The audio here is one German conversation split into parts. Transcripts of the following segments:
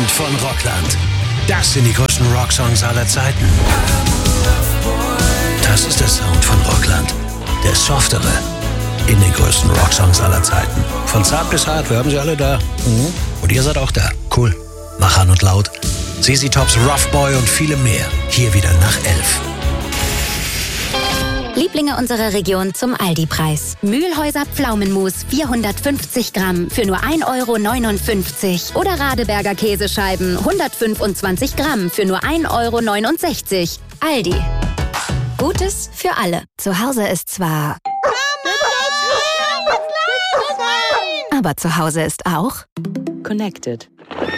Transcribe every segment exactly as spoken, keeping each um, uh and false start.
Sound von Rockland. Das sind die größten Rocksongs aller Zeiten. Das ist der Sound von Rockland. Der softere in den größten Rocksongs aller Zeiten. Von zart bis hart, wir haben sie alle da. Mhm. Und ihr seid auch da. Cool. Mach an und laut. Z Z Tops, Rough Boy und viele mehr. Hier wieder nach elf. Lieblinge unserer Region zum Aldi-Preis. Mühlhäuser Pflaumenmus vierhundertfünfzig Gramm für nur ein Euro neunundfünfzig. Oder Radeberger Käsescheiben hundertfünfundzwanzig Gramm für nur ein Euro neunundsechzig. Aldi. Gutes für alle. Zu Hause ist zwar... Aber zu Hause ist auch... Connected.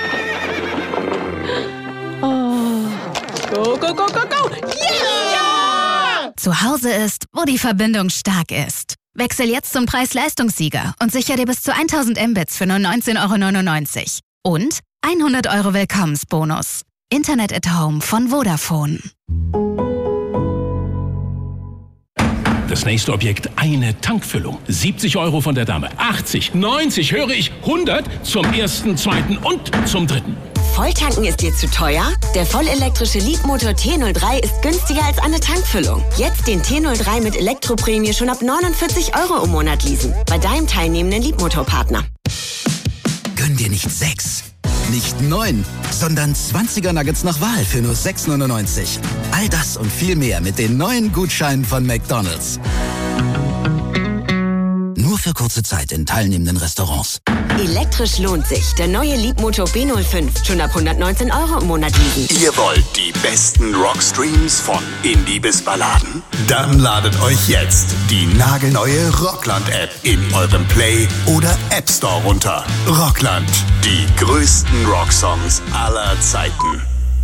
Oh. Go, go, go, go, go! Yeah! Zu Hause ist, wo die Verbindung stark ist. Wechsel jetzt zum Preis-Leistungssieger und sichere dir bis zu tausend Mbits für nur neunzehn Euro neunundneunzig. Und hundert Euro Willkommensbonus. Internet at Home von Vodafone. Das nächste Objekt, eine Tankfüllung. siebzig Euro von der Dame. achtzig, neunzig, höre ich, hundert zum ersten, zweiten und zum dritten. Volltanken ist dir zu teuer? Der vollelektrische Leapmotor T null drei ist günstiger als eine Tankfüllung. Jetzt den T null drei mit Elektroprämie schon ab neunundvierzig Euro im Monat leasen. Bei deinem teilnehmenden Leapmotor-Partner. Gönn dir nicht sechs, nicht neun, sondern zwanziger Nuggets nach Wahl für nur sechs neunundneunzig. All das und viel mehr mit den neuen Gutscheinen von McDonald's. Nur für kurze Zeit in teilnehmenden Restaurants. Elektrisch lohnt sich. Der neue Leapmotor B null fünf. Schon ab hundertneunzehn Euro im Monat leasen. Ihr wollt die besten Rockstreams von Indie bis Balladen? Dann ladet euch jetzt die nagelneue Rockland-App in eurem Play- oder App Store runter. Rockland. Die größten Rocksongs aller Zeiten.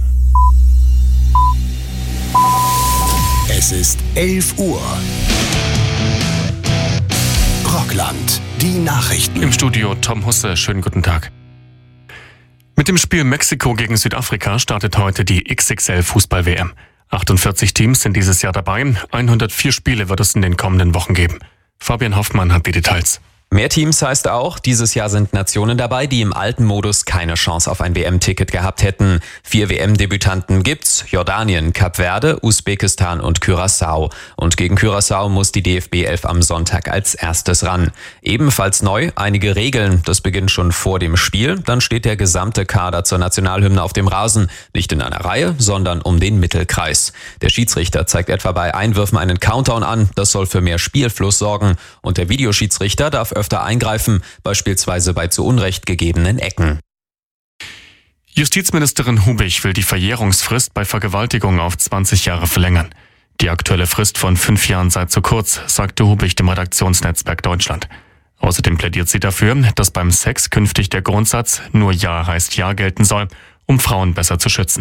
Es ist elf Uhr. Rockland, die Nachrichten. Im Studio Tom Husse, schönen guten Tag. Mit dem Spiel Mexiko gegen Südafrika startet heute die X X L-Fußball-W M. achtundvierzig Teams sind dieses Jahr dabei, hundertvier Spiele wird es in den kommenden Wochen geben. Fabian Hoffmann hat die Details. Mehr Teams heißt auch, dieses Jahr sind Nationen dabei, die im alten Modus keine Chance auf ein W M-Ticket gehabt hätten. Vier W M-Debütanten gibt's: Jordanien, Kap Verde, Usbekistan und Curaçao. Und gegen Curaçao muss die D F B elf am Sonntag als erstes ran. Ebenfalls neu, einige Regeln. Das beginnt schon vor dem Spiel. Dann steht der gesamte Kader zur Nationalhymne auf dem Rasen. Nicht in einer Reihe, sondern um den Mittelkreis. Der Schiedsrichter zeigt etwa bei Einwürfen einen Countdown an. Das soll für mehr Spielfluss sorgen. Und der Videoschiedsrichter darf öfter eingreifen, beispielsweise bei zu Unrecht gegebenen Ecken. Justizministerin Hubich will die Verjährungsfrist bei Vergewaltigung auf zwanzig Jahre verlängern. Die aktuelle Frist von fünf Jahren sei zu kurz, sagte Hubich dem Redaktionsnetzwerk Deutschland. Außerdem plädiert sie dafür, dass beim Sex künftig der Grundsatz nur Ja heißt Ja gelten soll, um Frauen besser zu schützen.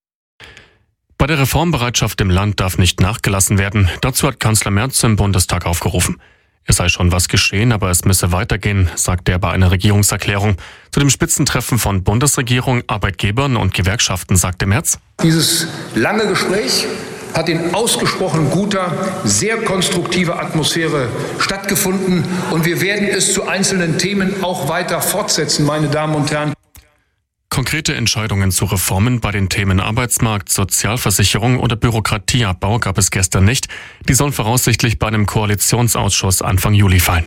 Bei der Reformbereitschaft im Land darf nicht nachgelassen werden. Dazu hat Kanzler Merz im Bundestag aufgerufen. Es sei schon was geschehen, aber es müsse weitergehen, sagte er bei einer Regierungserklärung. Zu dem Spitzentreffen von Bundesregierung, Arbeitgebern und Gewerkschaften sagte Merz: Dieses lange Gespräch hat in ausgesprochen guter, sehr konstruktiver Atmosphäre stattgefunden und wir werden es zu einzelnen Themen auch weiter fortsetzen, meine Damen und Herren. Konkrete Entscheidungen zu Reformen bei den Themen Arbeitsmarkt, Sozialversicherung oder Bürokratieabbau gab es gestern nicht. Die sollen voraussichtlich bei einem Koalitionsausschuss Anfang Juli fallen.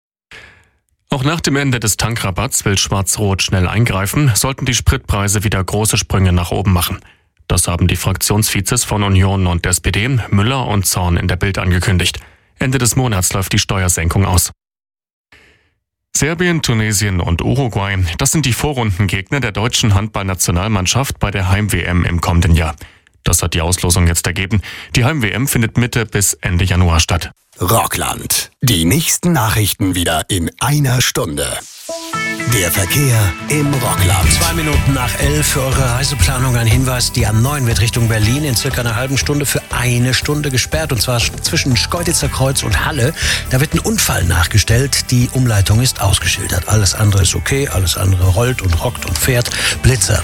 Auch nach dem Ende des Tankrabatts will Schwarz-Rot schnell eingreifen, sollten die Spritpreise wieder große Sprünge nach oben machen. Das haben die Fraktionsvizes von Union und S P D, Müller und Zorn in der Bild angekündigt. Ende des Monats läuft die Steuersenkung aus. Serbien, Tunesien und Uruguay, das sind die Vorrundengegner der deutschen Handballnationalmannschaft bei der Heim-W M im kommenden Jahr. Das hat die Auslosung jetzt ergeben. Die Heim-W M findet Mitte bis Ende Januar statt. Rockland. Die nächsten Nachrichten wieder in einer Stunde. Der Verkehr im Rockland. Zwei Minuten nach elf für eure Reiseplanung ein Hinweis. Die A neun wird Richtung Berlin in circa einer halben Stunde für eine Stunde gesperrt. Und zwar zwischen Schkeuditzer Kreuz und Halle. Da wird ein Unfall nachgestellt. Die Umleitung ist ausgeschildert. Alles andere ist okay. Alles andere rollt und rockt und fährt. Blitzer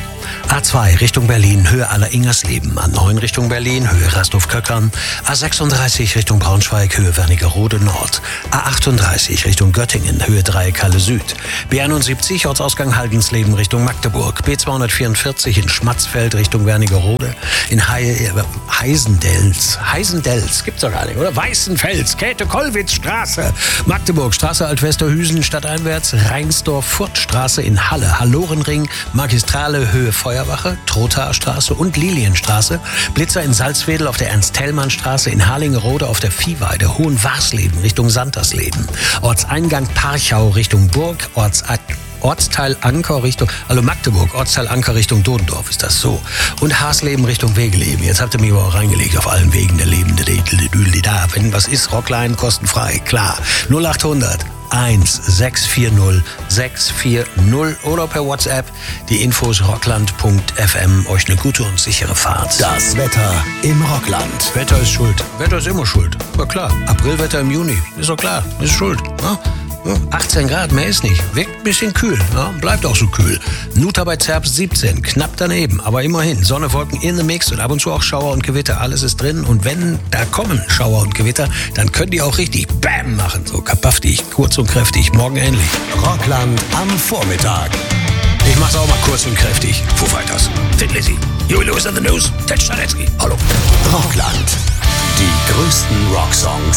A zwei Richtung Berlin, Höhe Aller-Ingersleben. A neun Richtung Berlin, Höhe Rasthof-Köckern. A sechsunddreißig Richtung Braunschweig, Höhe Wernigerode Nord. A achtunddreißig Richtung Göttingen, Höhe Dreieckhalle Süd. B einundsiebzig Ortsausgang Haldensleben Richtung Magdeburg. B zweihundertvierundvierzig in Schmatzfeld Richtung Wernigerode. In Hei- Heisendelz. Heisendelz, gibt's doch gar nicht, oder? Weißenfels, Käthe-Kollwitz-Straße. Magdeburg, Straße Altwesterhüsen, stadteinwärts. Rheinsdorf-Furtstraße in Halle. Hallorenring, Magistrale, Höhe Feuerwache, Trothaarstraße und Lilienstraße. Blitzer in Salzwedel auf der Ernst-Thälmann-Straße, in Harlingerode auf der Viehweide, Hohenwarsleben Richtung Santersleben. Ortseingang Parchau Richtung Burg, Orts Ortsteil Anker Richtung, also Magdeburg, Ortsteil Anker Richtung Dodendorf ist das so. Und Haasleben Richtung Wegeleben. Jetzt habt ihr mich aber auch reingelegt auf allen Wegen der Lebende. Da, wenn was ist, Rockline kostenfrei, klar. null achthundert eins sechs vier null sechs vier null oder per WhatsApp die Infos rockland punkt f m. Euch eine gute und sichere Fahrt. Das Wetter im Rockland. Wetter ist schuld. Wetter ist immer schuld. Aber klar, Aprilwetter im Juni. Ist doch klar, ist schuld. Ja? achtzehn Grad, mehr ist nicht. Wirkt ein bisschen kühl, ja, bleibt auch so kühl. Nuta bei Zerbst siebzehn, knapp daneben, aber immerhin. Sonne, Wolken in the Mix und ab und zu auch Schauer und Gewitter. Alles ist drin und wenn da kommen Schauer und Gewitter, dann können die auch richtig Bam machen. So kapaftig, kurz und kräftig. Morgen ähnlich. Rockland am Vormittag. Ich mach's auch mal kurz und kräftig. Foo Fighters, Thin Lizzy, Huey Lewis and the News, Ted Stalecki. Hallo. Rockland. Die größten Rocksongs.